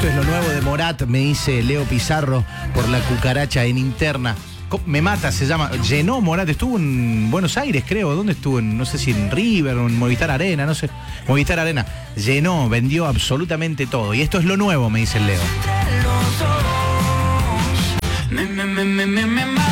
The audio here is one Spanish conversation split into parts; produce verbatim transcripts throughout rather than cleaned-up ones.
Esto es lo nuevo de Morat, me dice Leo Pizarro por la cucaracha en interna. Me mata, se llama. Llenó Morat, estuvo en Buenos Aires, creo. ¿Dónde estuvo? En, no sé si en River o en Movistar Arena, no sé. Movistar Arena. Llenó, vendió absolutamente todo. Y esto es lo nuevo, me dice el Leo. Me, me, me, me, me, me mata.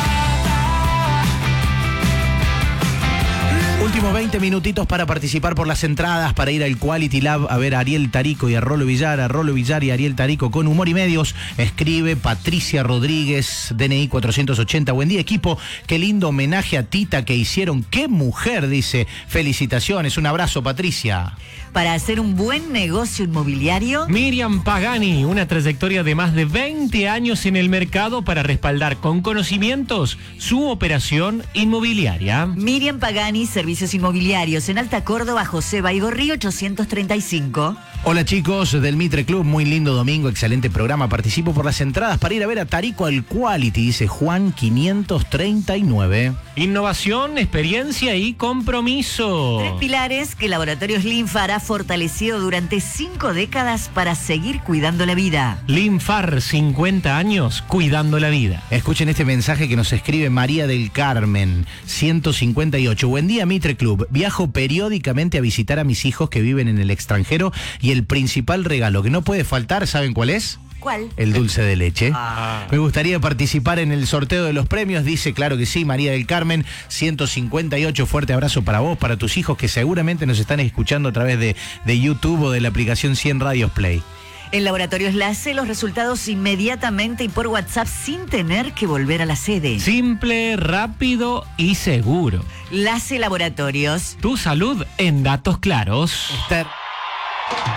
Últimos veinte minutitos para participar por las entradas, para ir al Quality Lab a ver a Ariel Tarico y a Rolo Villar, a Rolo Villar y a Ariel Tarico con Humor y Medios. Escribe Patricia Rodríguez, D N I cuatrocientos ochenta. Buen día, equipo. Qué lindo homenaje a Tita que hicieron. ¡Qué mujer!, dice. Felicitaciones. Un abrazo, Patricia. Para hacer un buen negocio inmobiliario, Miriam Pagani, una trayectoria de más de veinte años en el mercado para respaldar con conocimientos su operación inmobiliaria. Miriam Pagani, Servicios Inmobiliarios en Alta Córdoba, José Baigorri ochocientos treinta y cinco. Hola chicos del Mitre Club, muy lindo domingo, excelente programa. Participo por las entradas para ir a ver a Tarico al Quality, dice Juan quinientos treinta y nueve. Innovación, experiencia y compromiso. Tres pilares que Laboratorios Linfar ha fortalecido durante cinco décadas para seguir cuidando la vida. Linfar, cincuenta años, cuidando la vida. Escuchen este mensaje que nos escribe María del Carmen, ciento cincuenta y ocho. Buen día, Mitre Club. Viajo periódicamente a visitar a mis hijos que viven en el extranjero y el principal regalo que no puede faltar, ¿saben cuál es? ¿Cuál? El dulce de leche. Ah. Me gustaría participar en el sorteo de los premios, dice, claro que sí, María del Carmen, ciento cincuenta y ocho. Fuerte abrazo para vos, para tus hijos que seguramente nos están escuchando a través de, de YouTube o de la aplicación cien Radios Play. En Laboratorios LACE, los resultados inmediatamente y por WhatsApp sin tener que volver a la sede. Simple, rápido y seguro. LACE Laboratorios. Tu salud en datos claros. Esther.